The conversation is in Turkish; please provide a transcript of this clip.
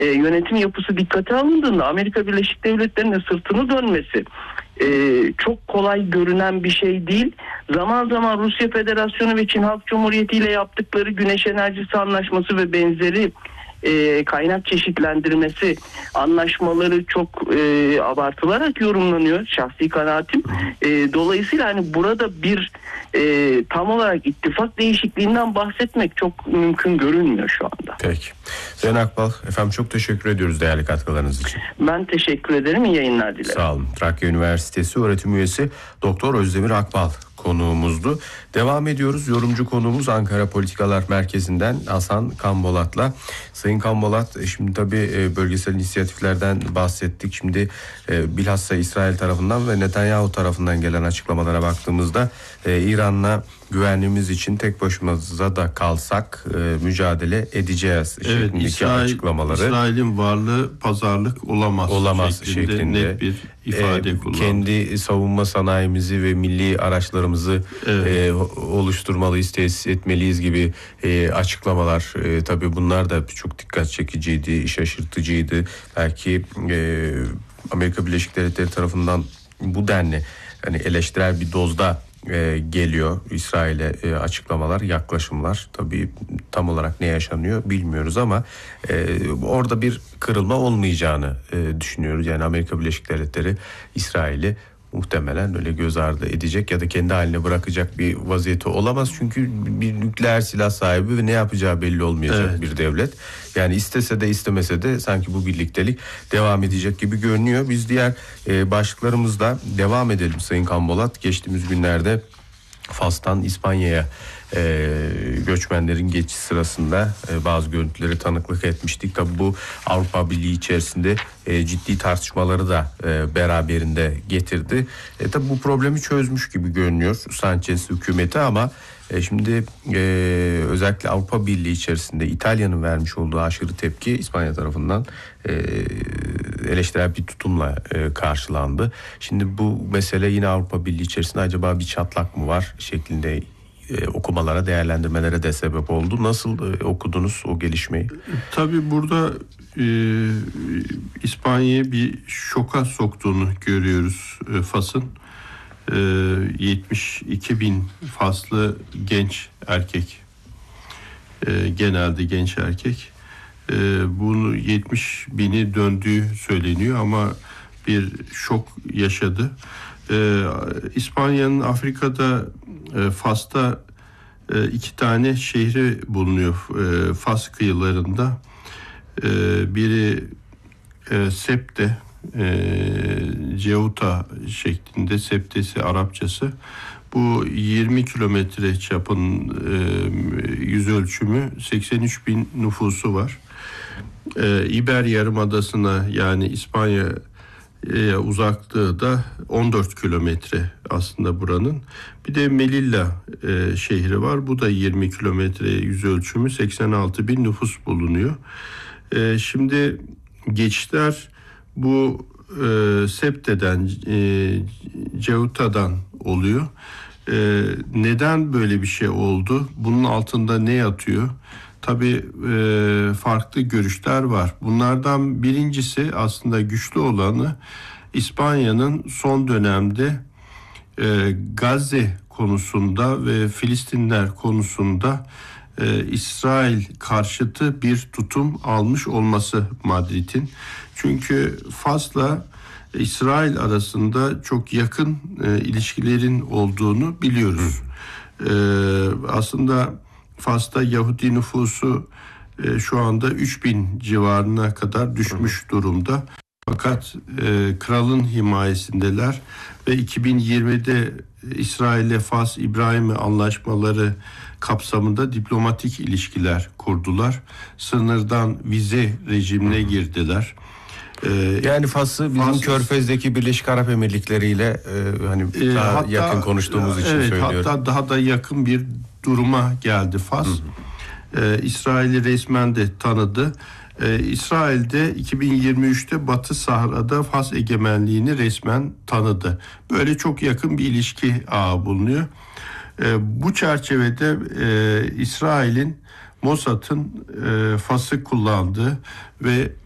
yönetim yapısı dikkate alındığında Amerika Birleşik Devletleri'ne sırtını dönmesi çok kolay görünen bir şey değil. Zaman zaman Rusya Federasyonu ve Çin Halk Cumhuriyeti ile yaptıkları güneş enerjisi anlaşması ve benzeri kaynak çeşitlendirmesi anlaşmaları çok abartılarak yorumlanıyor, şahsi kanaatim. Dolayısıyla hani burada bir tam olarak ittifak değişikliğinden bahsetmek çok mümkün görünmüyor şu anda. Peki. Sayın Akbal, efendim çok teşekkür ediyoruz değerli katkılarınız için. Ben teşekkür ederim. İyi yayınlar dilerim. Sağ olun. Trakya Üniversitesi öğretim üyesi Doktor Özdemir Akbal konuğumuzdu. Devam ediyoruz. Yorumcu konuğumuz Ankara Politikalar Merkezi'nden Hasan Kambolat'la. Sayın Kambolat, şimdi tabii bölgesel inisiyatiflerden bahsettik. Şimdi bilhassa İsrail tarafından ve Netanyahu tarafından gelen açıklamalara baktığımızda İran'la güvenliğimiz için tek başımıza da kalsak mücadele edeceğiz şeklindeki açıklamaları. İsrail'in varlığı pazarlık olamaz şeklinde net bir ifade kullandı. Kendi savunma sanayimizi ve milli araçlarımızı oluşturmalıyız, tesis etmeliyiz gibi açıklamalar. Tabii bunlar da çok dikkat çekiciydi, şaşırtıcıydı. Belki Amerika Birleşik Devletleri tarafından bu denli hani eleştirel bir dozda geliyor İsrail'e açıklamalar, yaklaşımlar. Tabii tam olarak ne yaşanıyor bilmiyoruz ama orada bir kırılma olmayacağını düşünüyoruz. Yani Amerika Birleşik Devletleri İsrail'i muhtemelen öyle göz ardı edecek ya da kendi haline bırakacak bir vaziyeti olamaz. Çünkü bir nükleer silah sahibi ve ne yapacağı belli olmayacak bir devlet. Yani istese de istemese de sanki bu birliktelik devam edecek gibi görünüyor. Biz diğer başlıklarımızda devam edelim Sayın Kambolat. Geçtiğimiz günlerde Fas'tan İspanya'ya göçmenlerin geçiş sırasında bazı görüntüleri tanıklık etmiştik. Tabii bu Avrupa Birliği içerisinde ciddi tartışmaları da beraberinde getirdi. Tabii bu problemi çözmüş gibi görünüyor Sanchez hükümeti ama şimdi özellikle Avrupa Birliği içerisinde İtalya'nın vermiş olduğu aşırı tepki İspanya tarafından eleştirel bir tutumla karşılandı. Şimdi bu mesele yine Avrupa Birliği içerisinde acaba bir çatlak mı var şeklinde okumalara, değerlendirmelere de sebep oldu. Nasıl okudunuz o gelişmeyi? Tabii burada İspanya'yı bir şoka soktuğunu görüyoruz Fas'ın. 72 bin Faslı genç erkek, genelde genç erkek. Bunu 70 bini döndüğü söyleniyor ama bir şok yaşadı. İspanya'nın Afrika'da Fas'ta 2 tane şehri bulunuyor Fas kıyılarında. Biri Septe, Ceuta şeklinde, Septesi Arapçası. Bu 20 kilometre çapın yüz ölçümü, 83 bin nüfusu var. İber Yarımadası'na yani İspanya uzaklığı da 14 kilometre aslında buranın. Bir de Melilla şehri var. Bu da 20 kilometre yüz ölçümü, 86 bin nüfus bulunuyor. Şimdi geçişler bu Septe'den, Ceuta'dan oluyor. Neden böyle bir şey oldu? Bunun altında ne yatıyor? Tabii farklı görüşler var. Bunlardan birincisi, aslında güçlü olanı, İspanya'nın son dönemde Gazze konusunda ve Filistinler konusunda İsrail karşıtı bir tutum almış olması Madrid'in. Çünkü Fas'la İsrail arasında çok yakın ilişkilerin olduğunu biliyoruz. Aslında Fas'ta Yahudi nüfusu şu anda 3000 civarına kadar düşmüş durumda. Fakat kralın himayesindeler ve 2020'de İsrail'le Fas-İbrahim anlaşmaları kapsamında diplomatik ilişkiler kurdular. Sınırdan vize rejimine girdiler. Yani Fas'ı bizim Körfez'deki Birleşik Arap Emirlikleri ile hani daha hatta, yakın konuştuğumuz için söylüyorum. Hatta daha da yakın bir duruma geldi Fas. İsrail'i resmen de tanıdı. İsrail'de 2023'te Batı Sahra'da Fas egemenliğini resmen tanıdı. Böyle çok yakın bir ilişki ağı bulunuyor. Bu çerçevede İsrail'in Mossad'ın Fas'ı kullandığı ve